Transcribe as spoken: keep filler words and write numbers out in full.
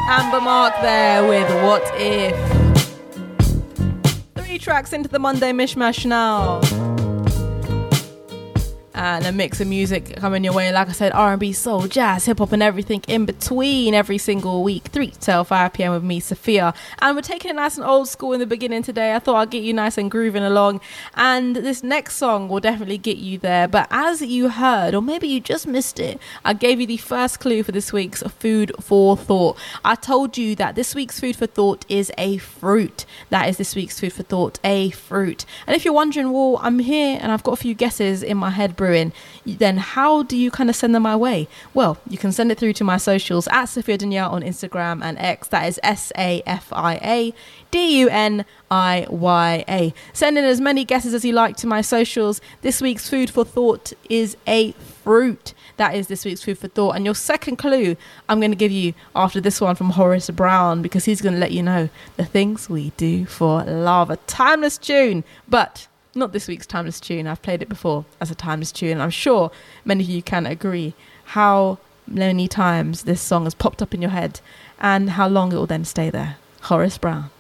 Amber Mark there with What If. Three tracks into the Monday Mishmash now. And a mix of music coming your way. Like I said, R and B, soul, jazz, hip-hop and everything in between every single week. three till five p.m. with me, Sophia. And we're taking it nice and old school in the beginning today. I thought I'd get you nice and grooving along. And this next song will definitely get you there. But as you heard, or maybe you just missed it, I gave you the first clue for this week's Food for Thought. I told you that this week's Food for Thought is a fruit. That is this week's Food for Thought, a fruit. And if you're wondering, well, I'm here and I've got a few guesses in my head brewing, then how do you kind of send them my way? Well, you can send it through to my socials at Sophia Duniya on Instagram and X. That is S A F I A D U N I Y A. Send in as many guesses as you like to my socials. This week's Food for Thought is a fruit. That is this week's Food for Thought. And your second clue I'm going to give you after this one from Horace Brown, because he's going to let you know the things we do for love. A timeless tune, but not this week's timeless tune. I've played it before as a timeless tune, and I'm sure many of you can agree how many times this song has popped up in your head and how long it will then stay there. Horace Brown.